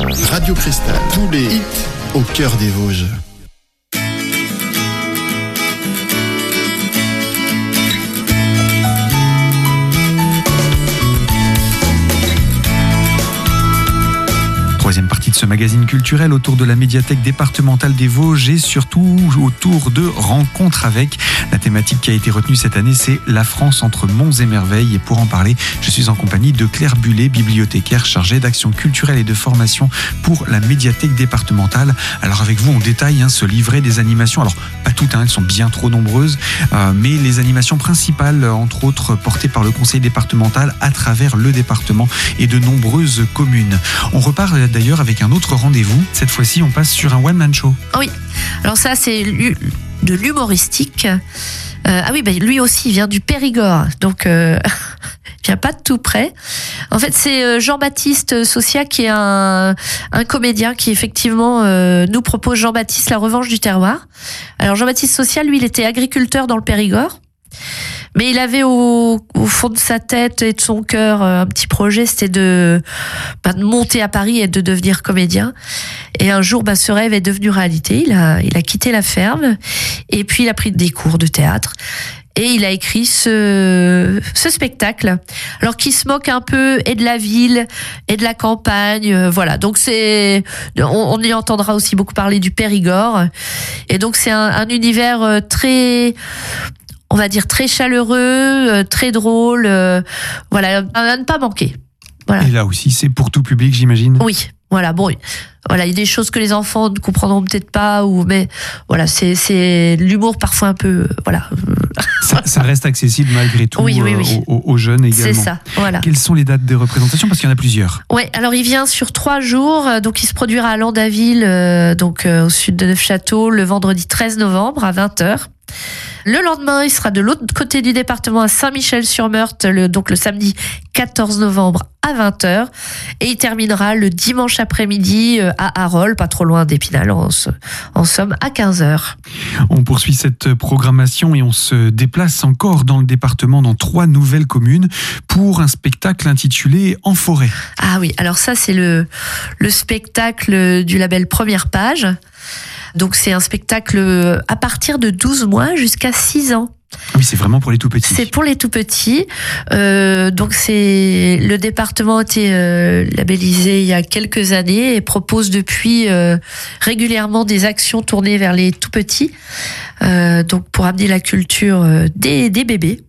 Radio Cristal, tous les hits au cœur des Vosges. Troisième partie de ce magazine culturel autour de la médiathèque départementale des Vosges et surtout autour de rencontres avec. La thématique qui a été retenue cette année, c'est la France entre monts et merveilles. Et pour en parler, je suis en compagnie de Claire Bullet, bibliothécaire chargée d'action culturelle et de formation pour la médiathèque départementale. Alors avec vous, on détaille ce livret des animations. Alors pas toutes, elles sont bien trop nombreuses, mais les animations principales, entre autres portées par le conseil départemental à travers le département et de nombreuses communes. On repart d'ailleurs avec un autre rendez-vous. Cette fois-ci, on passe sur un one-man show. Oui, alors ça, c'est de l'humoristique. Lui aussi, il vient du Périgord, donc il vient pas de tout près. En fait, c'est Jean-Baptiste Saucia qui est un comédien qui effectivement nous propose Jean-Baptiste, la revanche du terroir. Alors Jean-Baptiste Saucia, lui, il était agriculteur dans le Périgord. Mais il avait au fond de sa tête et de son cœur un petit projet, c'était de monter à Paris et de devenir comédien. Et un jour, ce rêve est devenu réalité. Il a quitté la ferme et puis il a pris des cours de théâtre. Et il a écrit ce spectacle, alors qui se moque un peu et de la ville et de la campagne, voilà. Donc on y entendra aussi beaucoup parler du Périgord. Et donc c'est un univers très, on va dire, très chaleureux, très drôle, voilà, à ne pas manquer. Voilà. Et là aussi, c'est pour tout public, j'imagine. Oui, voilà. Bon, voilà, il y a des choses que les enfants ne comprendront peut-être pas, mais voilà, c'est l'humour parfois un peu, voilà. Ça reste accessible malgré tout. Oui. Aux jeunes également. C'est ça, voilà. Quelles sont les dates des représentations? Parce qu'il y en a plusieurs. Ouais, alors il vient sur 3 jours, donc il se produira à Landaville, au sud de Neufchâteau, le vendredi 13 novembre à 20h. Le lendemain, il sera de l'autre côté du département à Saint-Michel-sur-Meurthe, le samedi 14 novembre à 20h. Et il terminera le dimanche après-midi à Harol, pas trop loin d'Épinal, en somme, à 15h. On poursuit cette programmation et on se déplace encore dans le département, dans 3 nouvelles communes, pour un spectacle intitulé En forêt. Ah oui, alors ça, c'est le spectacle du label Première Page. Donc c'est un spectacle à partir de 12 mois jusqu'à 6 ans. Ah oui, c'est vraiment pour les tout petits. C'est pour les tout petits. Donc le département a été labellisé il y a quelques années et propose depuis régulièrement des actions tournées vers les tout petits. Donc pour amener la culture des bébés.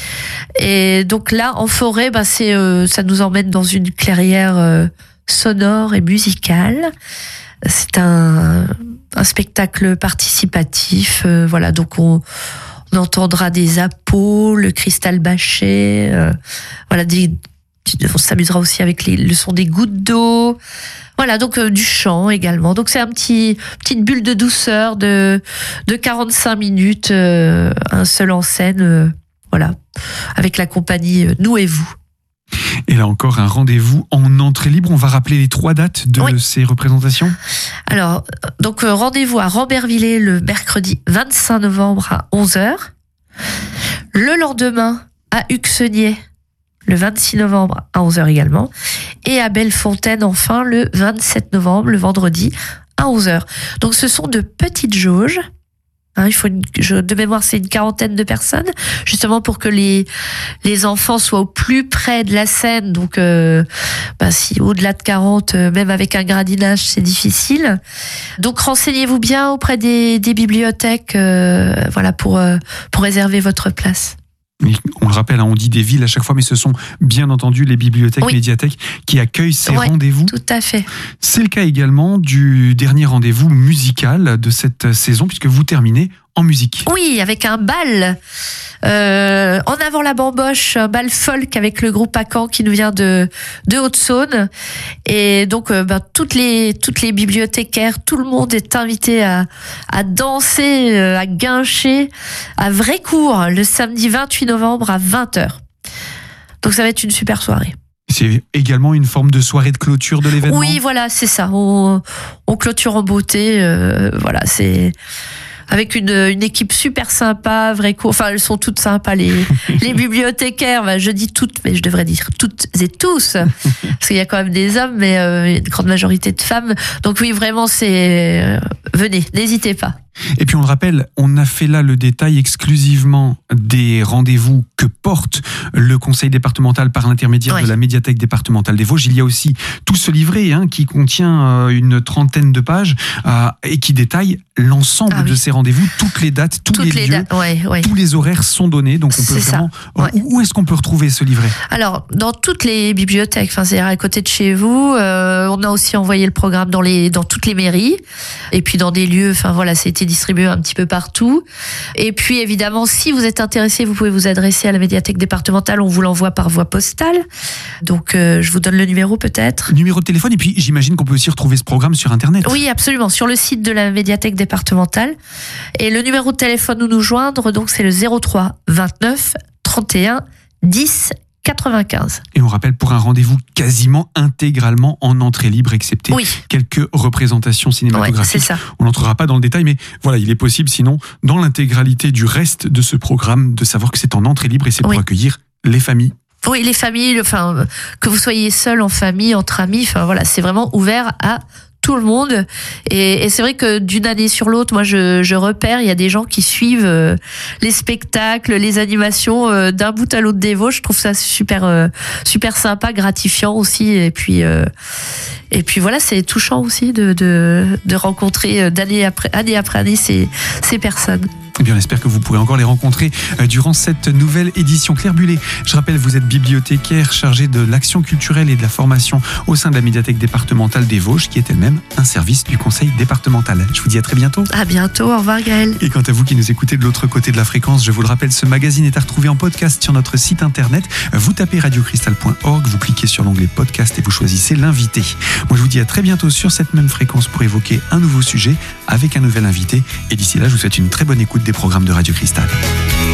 Et donc là, En forêt, ça nous emmène dans une clairière sonore et musicale. C'est un spectacle participatif, voilà. Donc on entendra des appos, le cristal bâché, voilà. On s'amusera aussi avec le son des gouttes d'eau, voilà. Donc du chant également. Donc c'est petite bulle de douceur de 45 minutes, un seul en scène, voilà, avec la compagnie Nous et vous. Et là encore, un rendez-vous en entrée libre. On va rappeler les 3 dates de ces représentations. Alors, donc rendez-vous à Rambervillers le mercredi 25 novembre à 11h. Le lendemain à Uxenier le 26 novembre à 11h également. Et à Bellefontaine enfin le 27 novembre, le vendredi à 11h. Donc ce sont de petites jauges. Il faut de mémoire, c'est une 40aine de personnes, justement pour que les enfants soient au plus près de la scène. Donc, si au-delà de 40, même avec un gradinage, c'est difficile. Donc, renseignez-vous bien auprès des bibliothèques, voilà, pour réserver votre place. On le rappelle, on dit des villes à chaque fois, mais ce sont bien entendu les bibliothèques, médiathèques qui accueillent ces rendez-vous. Tout à fait. C'est le cas également du dernier rendez-vous musical de cette saison, puisque vous terminez en musique. Oui, avec un bal. En avant la bamboche, un bal folk avec le groupe Acan qui nous vient de Haute-Saône. Et donc, toutes les bibliothécaires, tout le monde est invité à danser, à guincher à Vrécourt le samedi 28 novembre à 20h. Donc, ça va être une super soirée. C'est également une forme de soirée de clôture de l'événement. Oui, voilà, c'est ça. On clôture en beauté. Voilà, c'est... avec une équipe super sympa, enfin elles sont toutes sympas les bibliothécaires. Bah, je dis toutes, mais je devrais dire toutes et tous, parce qu'il y a quand même des hommes, mais une grande majorité de femmes. Donc oui, vraiment, venez, n'hésitez pas. Et puis on le rappelle, on a fait là le détail exclusivement des rendez-vous que porte le conseil départemental par l'intermédiaire de la médiathèque départementale des Vosges. Il y a aussi tout ce livret qui contient une 30aine de pages et qui détaille l'ensemble de ces rendez-vous, toutes les dates, tous les lieux, tous les horaires sont donnés. Donc on peut vraiment. Où est-ce qu'on peut retrouver ce livret ? Alors dans toutes les bibliothèques, c'est-à-dire à côté de chez vous. On a aussi envoyé le programme dans toutes les mairies et puis dans des lieux. C'était distribué un petit peu partout. Et puis évidemment, si vous êtes intéressé, vous pouvez vous adresser à la médiathèque départementale. On vous l'envoie par voie postale. Donc je vous donne le numéro peut-être. Numéro de téléphone, et puis j'imagine qu'on peut aussi retrouver ce programme sur Internet. Oui, absolument, sur le site de la médiathèque départementale. Et le numéro de téléphone où nous joindre, donc c'est le 03 29 31 10 95. Et on rappelle, pour un rendez-vous quasiment intégralement en entrée libre, excepté quelques représentations cinématographiques. C'est ça. On n'entrera pas dans le détail, mais voilà, il est possible sinon, dans l'intégralité du reste de ce programme, de savoir que c'est en entrée libre et c'est pour accueillir les familles. Oui, les familles, que vous soyez seul, en famille, entre amis, c'est vraiment ouvert à tout le monde. Et c'est vrai que d'une année sur l'autre, moi je repère, il y a des gens qui suivent les spectacles, les animations d'un bout à l'autre des Vosges. Je trouve ça super sympa, gratifiant aussi. Et puis voilà, c'est touchant aussi de rencontrer année après année ces personnes. Eh bien, on espère que vous pourrez encore les rencontrer durant cette nouvelle édition. Claire Bullet, je rappelle, vous êtes bibliothécaire chargée de l'action culturelle et de la formation au sein de la médiathèque départementale des Vosges, qui est elle-même un service du conseil départemental. Je vous dis à très bintôt. À bientôt, au revoir Gaël. Et quant à vous qui nous écoutez de l'autre côté de la fréquence, je vous le rappelle, ce magazine est à retrouver en podcast sur notre site internet. Vous tapez radiocristal.org, vous cliquez sur l'onglet podcast et vous choisissez l'invité. Moi, je vous dis à très bientôt sur cette même fréquence pour évoquer un nouveau sujet avec un nouvel invité. Et d'ici là, je vous souhaite une très bonne écoute des programmes de Radio Cristal.